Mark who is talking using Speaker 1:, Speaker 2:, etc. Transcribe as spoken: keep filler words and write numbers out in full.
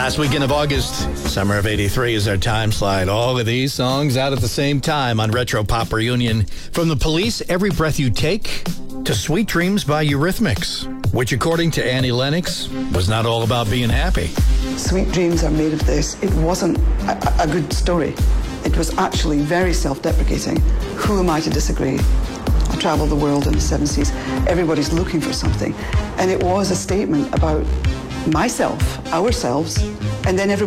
Speaker 1: Last weekend of August, summer of eighty-three is our time slide. All of these songs out at the same time on Retro Pop Reunion. From The Police, Every Breath You Take, to Sweet Dreams by Eurythmics, which according to Annie Lennox, was not all about being happy.
Speaker 2: Sweet Dreams are made of this. It wasn't a, a good story. It was actually very self-deprecating. Who am I to disagree? I traveled the world in the seven seas. Everybody's looking for something. And it was a statement about myself, ourselves, and then everybody